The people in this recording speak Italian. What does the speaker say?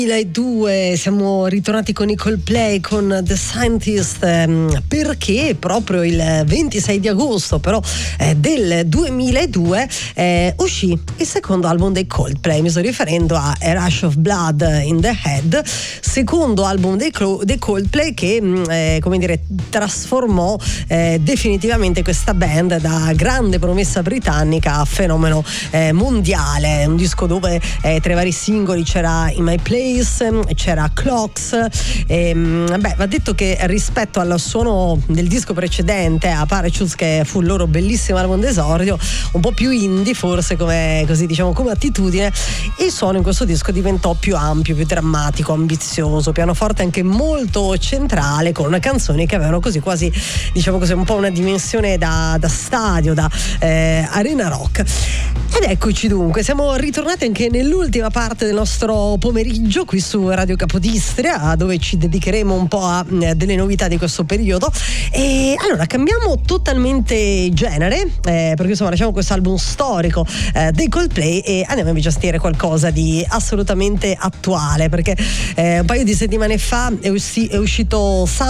2002 siamo ritornati con i Coldplay con The Scientist, perché proprio il 26 di agosto però del 2002 uscì il secondo album dei Coldplay. Mi sto riferendo a A Rush of Blood in the Head, secondo album dei Coldplay che come dire trasformò definitivamente questa band da grande promessa britannica a fenomeno mondiale. Un disco dove tra i vari singoli c'era In My Place, c'era Clocks, va detto che rispetto al suono del disco precedente, a Parachutes, che fu il loro bellissimo album d'esordio, un po' più indie forse come attitudine, il suono in questo disco diventò più ampio, più drammatico, ambizioso, pianoforte anche molto centrale, con canzoni che avevano così quasi un po' una dimensione da stadio, da arena rock. Ed eccoci dunque, siamo ritornati anche nell'ultima parte del nostro pomeriggio qui su Radio Capodistria, dove ci dedicheremo un po' a delle novità di questo periodo. E allora cambiamo totalmente genere, perché insomma lasciamo questo album storico dei Coldplay e andiamo invece a sentire qualcosa di assolutamente attuale, perché un paio di settimane fa è uscito